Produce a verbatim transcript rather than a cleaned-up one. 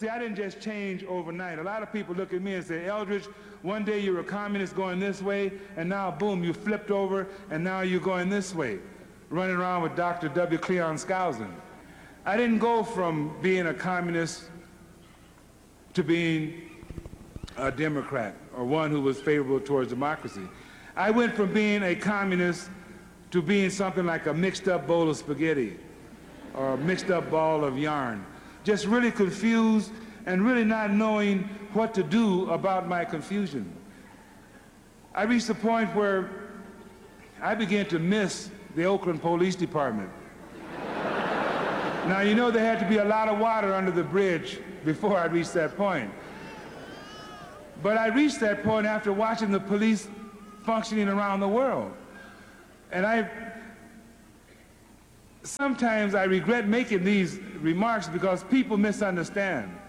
See, I didn't just change overnight. A lot of people look at me and say, Eldridge, one day you were a communist going this way, and now, boom, you flipped over, and now you're going this way, running around with Doctor W. Cleon Skousen. I didn't go from being a communist to being a Democrat or one who was favorable towards democracy. I went from being a communist to being something like a mixed-up bowl of spaghetti or a mixed-up ball of yarn. Just really confused and really not knowing what to do about my confusion. I reached the point where I began to miss the Oakland Police Department. Now, you know there had to be a lot of water under the bridge before I reached that point. But I reached that point after watching the police functioning around the world. And I, sometimes I regret making these remarks because people misunderstand.